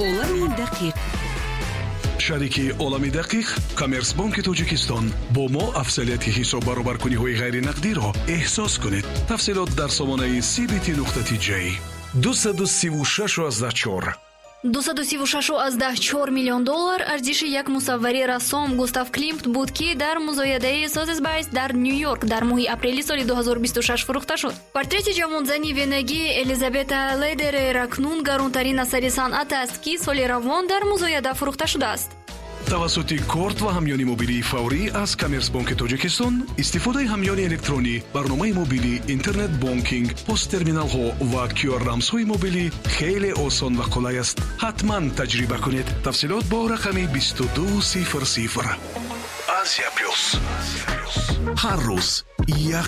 олами дақиқ. шарики олами дақиқ коммерсбанки тоҷикистон бо мо афзалияти ҳисоб баробаркуниҳои ғайринақдиро эҳсос кунед. тафсилот дар сомонаи cbt.tj 236.4 $236.4 миллион арзиши як мусаввари рассом Густав Климт буд ки дар музоядаи Созесбайс дар Нью-Йорк дар моҳи апрели соли 2026 фурӯхта шуд. Портрети ҷавонзани венагӣ Элизабета Лейдерер акнун гаронтарин асари санъат аст ки соли равон дар музояда фурӯхта шудааст. тавассути корт ва ҳамёни мобилии фаврӣ аз коммерсбанки тоҷикистон истифодаи ҳамёни электронӣ, барномаи мобилӣ, интернет бонкинг, посттерминалҳо ва QR-рамзҳои мобилӣ хеле осон ва қулай аст. ҳатман таҷриба кунед. тафсилот бо рақами 2200. Азия плюс. ҳар рӯз